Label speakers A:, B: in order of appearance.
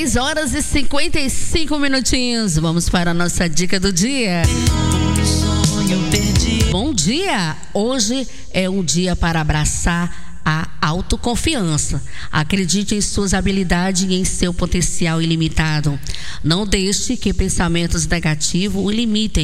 A: 6h55. Vamos para a nossa dica do dia. Bom dia! Hoje é um dia para abraçar a autoconfiança. Acredite em suas habilidades e em seu potencial ilimitado. Não deixe que pensamentos negativos o limitem.